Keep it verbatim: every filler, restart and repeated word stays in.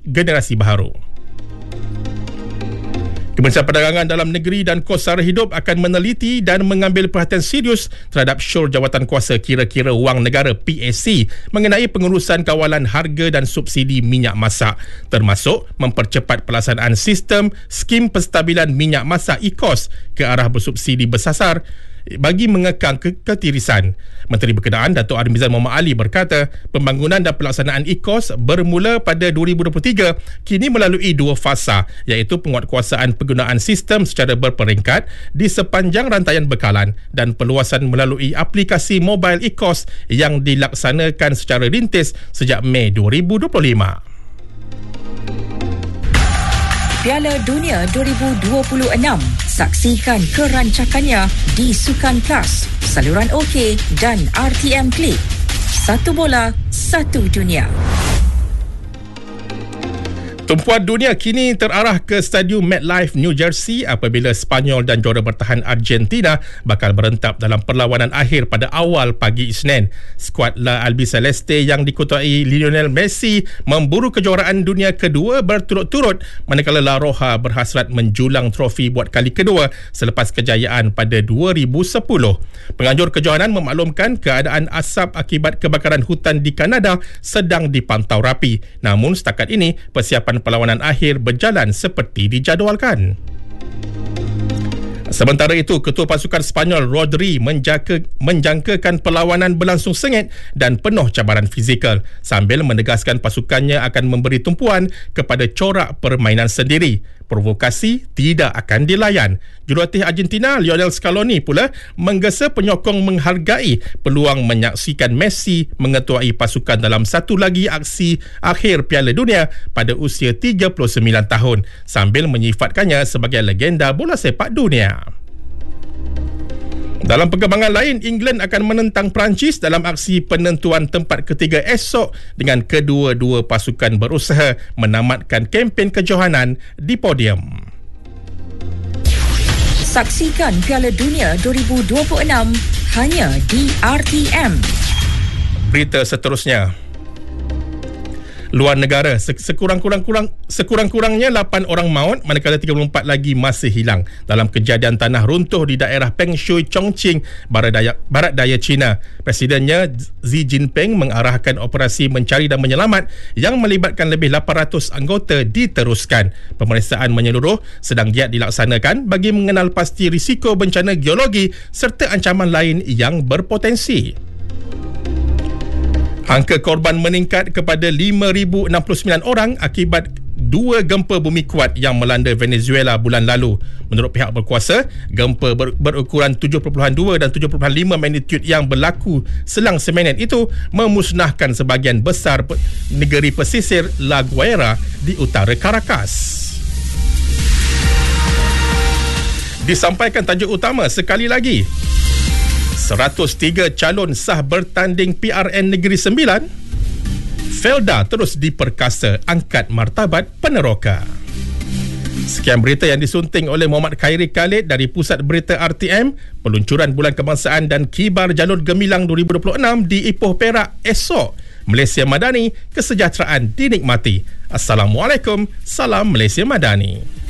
generasi baharu. Kementerian Perdagangan Dalam Negeri dan Kos Sara Hidup akan meneliti dan mengambil perhatian serius terhadap syur jawatankuasa kira-kira wang negara P A C mengenai pengurusan kawalan harga dan subsidi minyak masak, termasuk mempercepat pelaksanaan sistem skim penstabilan minyak masak E C O S ke arah bersubsidi bersasar bagi mengekang ke- ketirisan. Menteri Berkenaan Datuk Armizan Mohamed Ali berkata, pembangunan dan pelaksanaan E C O S bermula pada dua ribu dua puluh tiga kini melalui dua fasa, iaitu penguatkuasaan penggunaan sistem secara berperingkat di sepanjang rantaian bekalan dan perluasan melalui aplikasi mobile E C O S yang dilaksanakan secara rintis sejak Mei dua ribu dua puluh lima. Piala Dunia dua ribu dua puluh enam. Saksikan kerancakannya di Sukan Plus, saluran OK dan R T M Klik. Satu bola, satu dunia. Tumpuan dunia kini terarah ke Stadium MetLife, New Jersey apabila Sepanyol dan juara bertahan Argentina bakal berentap dalam perlawanan akhir pada awal pagi Isnin. Skuad La Albiceleste yang diketuai Lionel Messi memburu kejuaraan dunia kedua berturut-turut, manakala La Roja berhasrat menjulang trofi buat kali kedua selepas kejayaan pada dua ribu sepuluh. Penganjur kejohanan memaklumkan keadaan asap akibat kebakaran hutan di Kanada sedang dipantau rapi. Namun setakat ini persiapan perlawanan akhir berjalan seperti dijadualkan. Sementara itu, Ketua Pasukan Sepanyol Rodri menjangka, menjangkakan perlawanan berlangsung sengit dan penuh cabaran fizikal sambil menegaskan pasukannya akan memberi tumpuan kepada corak permainan sendiri. Provokasi tidak akan dilayan. Jurulatih Argentina Lionel Scaloni pula menggesa penyokong menghargai peluang menyaksikan Messi mengetuai pasukan dalam satu lagi aksi akhir Piala Dunia pada usia tiga puluh sembilan tahun sambil menyifatkannya sebagai legenda bola sepak dunia. Dalam perkembangan lain, England akan menentang Perancis dalam aksi penentuan tempat ketiga esok dengan kedua-dua pasukan berusaha menamatkan kempen kejohanan di podium. Saksikan Piala Dunia dua ribu dua puluh enam hanya di R T M. Berita seterusnya. Luar negara, sekurang-kurang sekurang-kurangnya lapan orang maut manakala tiga puluh empat lagi masih hilang dalam kejadian tanah runtuh di daerah Peng Shui, Chongqing, barat daya, barat daya China. Presidennya Xi Jinping mengarahkan operasi mencari dan menyelamat yang melibatkan lebih lapan ratus anggota diteruskan. Pemeriksaan menyeluruh sedang giat dilaksanakan bagi mengenal pasti risiko bencana geologi serta ancaman lain yang berpotensi. Angka korban meningkat kepada lima ribu enam puluh sembilan orang akibat dua gempa bumi kuat yang melanda Venezuela bulan lalu. Menurut pihak berkuasa, gempa ber- berukuran tujuh perpuluhan dua dan tujuh perpuluhan lima magnitud yang berlaku selang seminit itu memusnahkan sebahagian besar pe- negeri pesisir La Guaira di utara Caracas. Disampaikan tajuk utama sekali lagi. seratus tiga calon sah bertanding P R N Negeri Sembilan. Felda terus diperkasa angkat martabat peneroka. Sekian berita yang disunting oleh Muhammad Khairi Khalid dari Pusat Berita R T M. Peluncuran Bulan Kebangsaan dan Kibar Jalur Gemilang dua ribu dua puluh enam di Ipoh Perak esok. Malaysia Madani, kesejahteraan dinikmati. Assalamualaikum, salam Malaysia Madani.